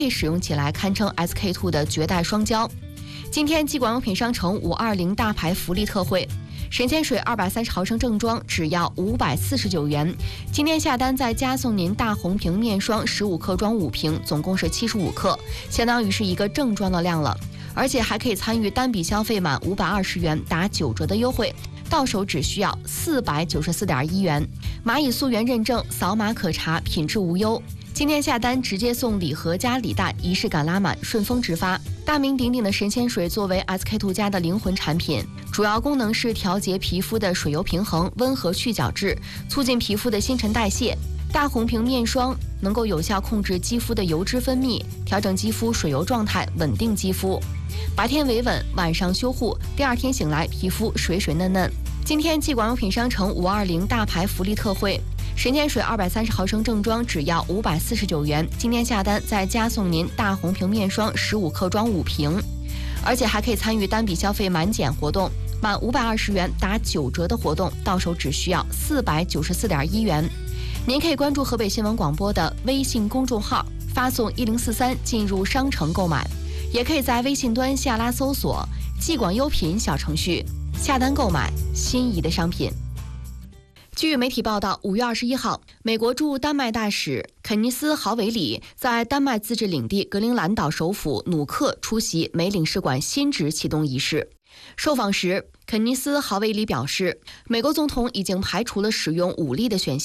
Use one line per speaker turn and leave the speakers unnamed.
使用起来堪称 SK-II 的绝代双骄。今天季广用品商城520大牌福利特惠，神仙水230毫升正装只要549元。今天下单再加送您大红瓶面霜15克装5瓶，总共是75克，相当于是一个正装的量了。而且还可以参与单笔消费满520元打9折的优惠，到手只需要494.1元。蚂蚁溯源认证，扫码可查，品质无忧。今天下单直接送礼盒加礼袋，仪式感拉满，顺丰直发。大名鼎鼎的神仙水作为 SK-II 家的灵魂产品，主要功能是调节皮肤的水油平衡，温和去角质，促进皮肤的新陈代谢。大红瓶面霜能够有效控制肌肤的油脂分泌，调整肌肤水油状态，稳定肌肤。白天维稳，晚上修护，第二天醒来皮肤水水嫩嫩。今天季广用品商城520大牌福利特惠，神仙水230毫升正装只要549元，今天下单再加送您大红瓶面霜15克装5瓶，而且还可以参与单笔消费满减活动，满520元打9折的活动，到手只需要494.1元。您可以关注河北新闻广播的微信公众号，发送1043进入商城购买，也可以在微信端下拉搜索季广优品小程序，下单购买心仪的商品。据媒体报道，5月21号，美国驻丹麦大使肯尼斯·豪维里在丹麦自治领地格陵兰岛首府努克出席美领事馆新址启动仪式。受访时，肯尼斯·豪维里表示，美国总统已经排除了使用武力的选项。